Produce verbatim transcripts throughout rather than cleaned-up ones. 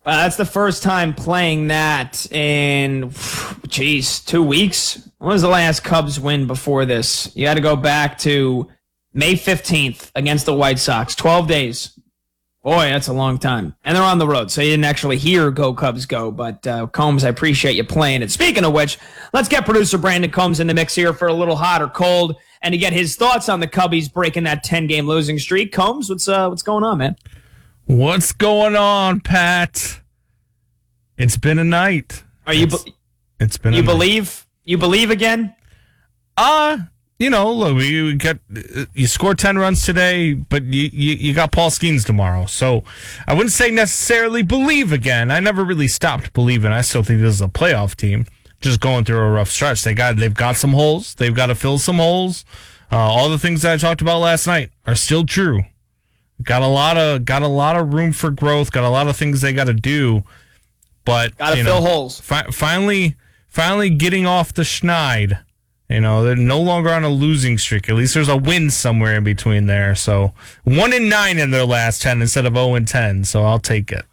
Uh, that's the first time playing that in, geez, two weeks. When was the last Cubs win before this? You had to go back to May fifteenth against the White Sox. twelve days. Boy, that's a long time. And they're on the road, so you didn't actually hear Go Cubs Go. But, uh, Combs, I appreciate you playing it. Speaking of which, let's get producer Brandon Combs in the mix here for a little hot or cold and to get his thoughts on the Cubbies breaking that ten-game losing streak. Combs, what's uh, what's going on, man? What's going on, Pat? It's been a night. Are you? It's, it's been. You a believe? Night. You believe again? Uh you know, look, we got you scored ten runs today, but you, you you got Paul Skeens tomorrow. So I wouldn't say necessarily believe again. I never really stopped believing. I still think this is a playoff team, just going through a rough stretch. They got they've got some holes. They've got to fill some holes. Uh, all the things that I talked about last night are still true. Got a lot of got a lot of room for growth. Got a lot of things they got to do. But got to you fill know, holes. Fi- finally, finally getting off the schneid. You know, they're no longer on a losing streak. At least there's a win somewhere in between there. So one and nine in their last ten instead of zero and ten. So I'll take it.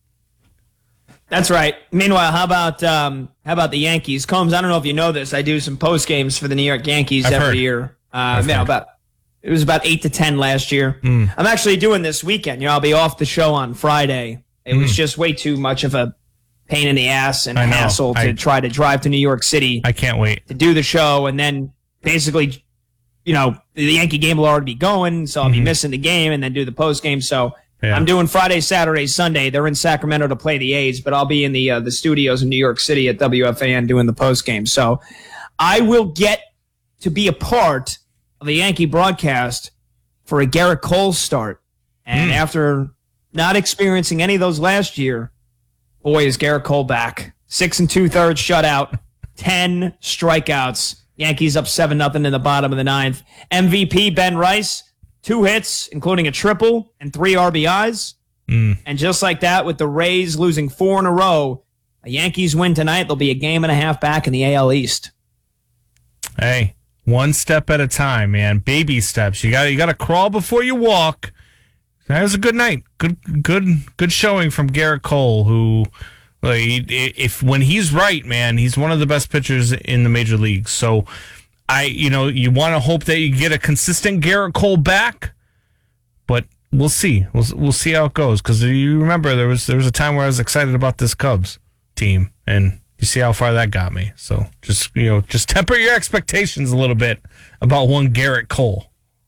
That's right. Meanwhile, how about um, how about the Yankees? Combs, I don't know if you know this. I do some post games for the New York Yankees I've every heard. year. Uh, you know, about it was about eight to ten last year. Mm. I'm actually doing this weekend. You know, I'll be off the show on Friday. It mm. was just way too much of a pain in the ass and hassle to I, try to drive to New York City. I can't wait to do the show, and then basically, you know, the Yankee game will already be going, so I'll mm-hmm. be missing the game and then do the post game. So yeah. I'm doing Friday, Saturday, Sunday. They're in Sacramento to play the A's, but I'll be in the uh, the studios in New York City at W F A N doing the post game. So I will get to be a part of the Yankee broadcast for a Garrett Cole start, and mm. after not experiencing any of those last year. Boy, is Garrett Cole back. Six and two-thirds shutout, ten strikeouts. Yankees up seven nothing in the bottom of the ninth. M V P Ben Rice, two hits, including a triple and three R B Is. Mm. And just like that, with the Rays losing four in a row, a Yankees win tonight. They'll be a game and a half back in the A L East. Hey, one step at a time, man. Baby steps. You got you got to crawl before you walk. That was a good night. Good, good, good showing from Garrett Cole, who, like, if when he's right, man, he's one of the best pitchers in the major leagues. So, I, you know, you want to hope that you get a consistent Garrett Cole back, but we'll see. We'll we'll see how it goes. Because you remember there was there was a time where I was excited about this Cubs team, and you see how far that got me. So just you know, just temper your expectations a little bit about one Garrett Cole.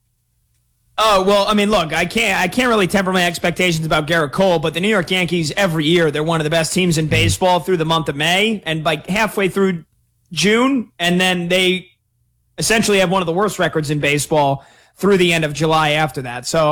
Oh, well, I mean, look, I can't I can't really temper my expectations about Garrett Cole, but the New York Yankees, every year, they're one of the best teams in baseball through the month of May, and like halfway through June, and then they essentially have one of the worst records in baseball through the end of July after that. So